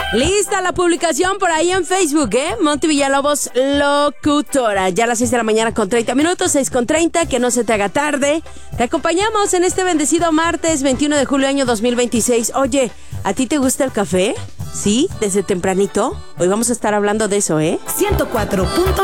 Lista la publicación por ahí en Facebook, Monty Villalobos, locutora. Ya a las 6 de la mañana con 30 minutos, 6:30, que no se te haga tarde. Te acompañamos en este bendecido martes 21 de julio año 2026. Oye, ¿a ti te gusta el café? ¿Sí? ¿Desde tempranito? Hoy vamos a estar hablando de eso, 104.